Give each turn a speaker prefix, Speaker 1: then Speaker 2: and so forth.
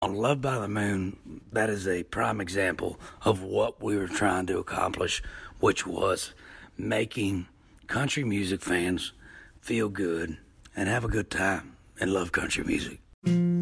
Speaker 1: On Love by the Moon, that is a prime example of what we were trying to accomplish, which was making country music fans feel good and have a good time and love country music.